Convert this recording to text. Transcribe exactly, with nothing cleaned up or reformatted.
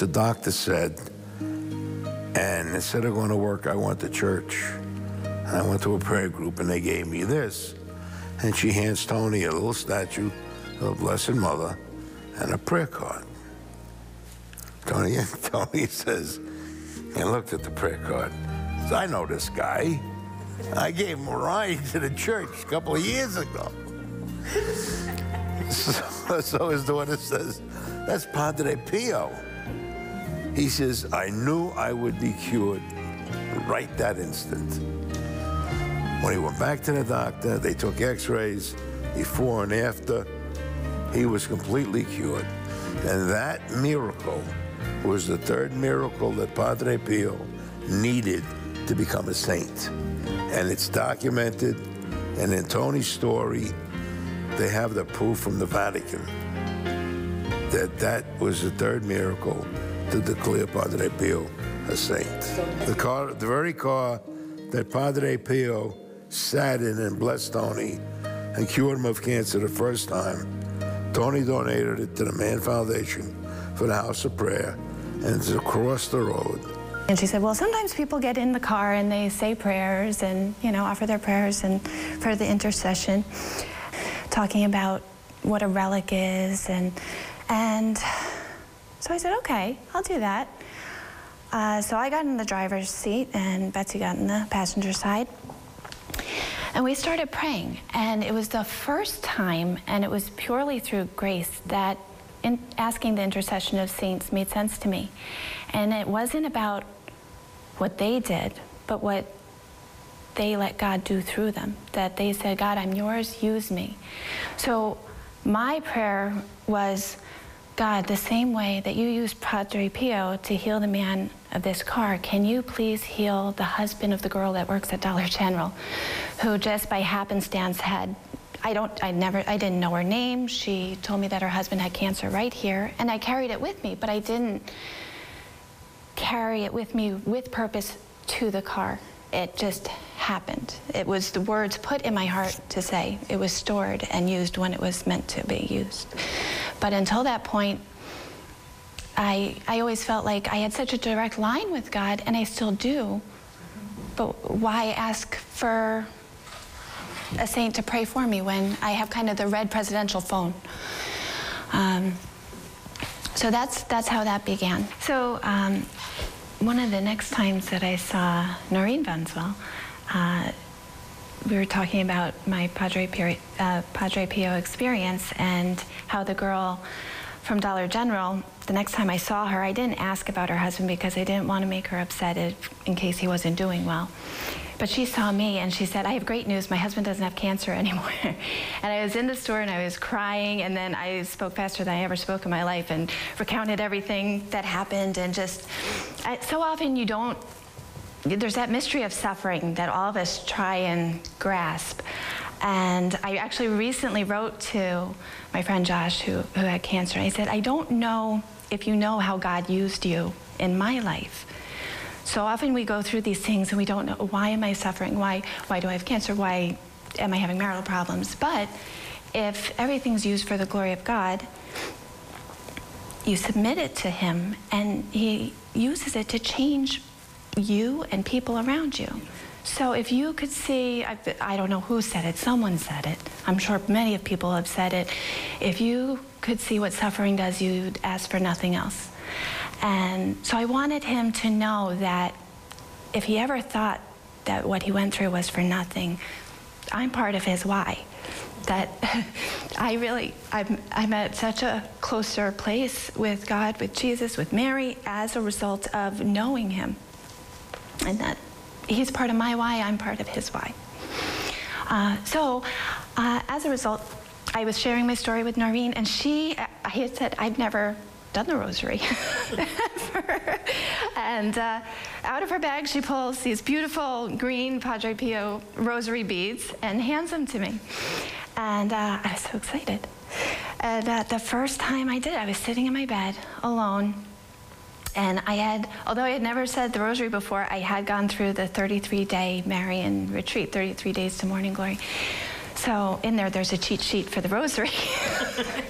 the doctor said, and instead of going to work, I went to church. And I went to a prayer group, and they gave me this. And she hands Tony a little statue of the Blessed Mother and a prayer card. Tony, Tony says, and looked at the prayer card. So I know this guy. I gave him a ride to the church a couple of years ago. So, so his daughter says, that's Padre Pio. He says, I knew I would be cured right that instant. When he went back to the doctor, they took x-rays before and after. He was completely cured. And that miracle was the third miracle that Padre Pio needed to become a saint. And it's documented, and in Tony's story, they have the proof from the Vatican that that was the third miracle to declare Padre Pio a saint. The car, the very car that Padre Pio sat in and blessed Tony and cured him of cancer the first time, Tony donated it to the Mann Foundation for the House of Prayer, and it's across the road. And she said, well, sometimes people get in the car and they say prayers and, you know, offer their prayers and for the intercession, talking about what a relic is. And, and so I said, okay, I'll do that. Uh, so I got in the driver's seat and Betsy got in the passenger side. And we started praying. And it was the first time, and it was purely through grace, that in asking the intercession of saints made sense to me. And it wasn't about what they did, but what they let God do through them. That they said, God, I'm yours, use me. So my prayer was, God, the same way that you used Padre Pio to heal the man of this car, can you please heal the husband of the girl that works at Dollar General, who just by happenstance had, I don't, I never, I didn't know her name. She told me that her husband had cancer right here, and I carried it with me, but I didn't carry it with me with purpose to the car. It just happened. It was the words put in my heart to say. It was stored and used when it was meant to be used. But until that point, I, I always felt like I had such a direct line with God, and I still do. But why ask for a saint to pray for me when I have kind of the red presidential phone? Um, so that's, that's how that began. So um, one of the next times that I saw Noreen Vanswell, uh, we were talking about my Padre Pio, uh, Padre Pio experience and how the girl from Dollar General, the next time I saw her, I didn't ask about her husband because I didn't want to make her upset if, in case he wasn't doing well. But she saw me and she said, I have great news, my husband doesn't have cancer anymore. And I was in the store and I was crying, and then I spoke faster than I ever spoke in my life and recounted everything that happened. And just, I, so often you don't, there's that mystery of suffering that all of us try and grasp. And I actually recently wrote to my friend Josh, who, who had cancer, and I said, I don't know if you know how God used you in my life. So often we go through these things and we don't know, why am I suffering? Why, why do I have cancer? Why am I having marital problems? But if everything's used for the glory of God, you submit it to him, and he uses it to change you and people around you. So if you could see, I, I don't know who said it, someone said it, I'm sure many of people have said it, if you could see what suffering does, you'd ask for nothing else. And so I wanted him to know that if he ever thought that what he went through was for nothing, I'm part of his why. That I really, I'm, I'm at such a closer place with God, with Jesus, with Mary, as a result of knowing him. And that he's part of my why, I'm part of his why. Uh, so, uh, as a result, I was sharing my story with Noreen, and she, I had said, I've never done the rosary. And uh, out of her bag, she pulls these beautiful green Padre Pio rosary beads and hands them to me. And uh, I was so excited. And uh, the first time I did it, I was sitting in my bed alone. And I had, although I had never said the rosary before, I had gone through the thirty-three day Marian retreat, thirty-three days to morning glory. So in there, there's a cheat sheet for the rosary.